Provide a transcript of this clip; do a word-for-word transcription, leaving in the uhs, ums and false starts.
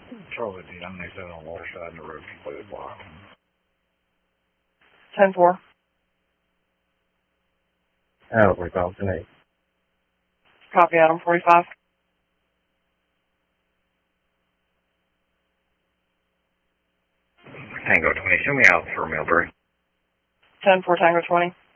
Charlie ten, they said on the water side of the road completely blocked. ten four. Adam forty-five, ten eight. Copy, Adam forty-five. Tango twenty, show me out for Millbury. ten four Tango twenty.